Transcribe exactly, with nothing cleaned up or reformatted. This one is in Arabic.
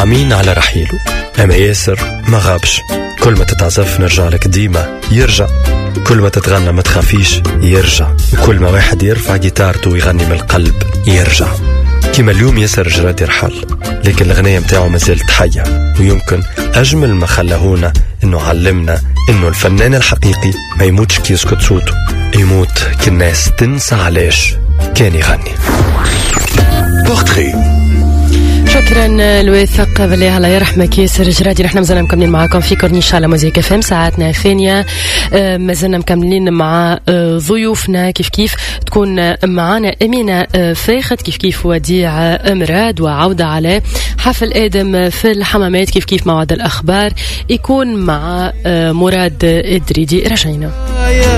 عامين على رحيله، أما ياسر ما غابش. كل ما تتعزف نرجع لك ديما يرجع، كل ما تتغنى ما تخافيش يرجع، وكل ما واحد يرفع جيتارته ويغني من القلب يرجع. كما اليوم ياسر جرات يرحل، لكن الغنية متاعه ما زالت حية، ويمكن أجمل ما خلاهونا إنه علمنا إنه الفنان الحقيقي ما يموتش كي يسكت صوته، يموت كي الناس تنسى علاش كان يغني. بورتري. شكرا الوثق بالله الله يرحمك ياسر جرادي. نحن مازلنا مكملين معاكم في كورنيش على موزيك اف ام ساعتنا الثانية. مازلنا مكملين مع ضيوفنا كيف كيف تكون معنا أمينة فاخد، كيف كيف وديع أمراد، وعودة على حفل آدم في الحمامات، كيف كيف موعد الأخبار يكون مع مراد إدريدي. رجعنا.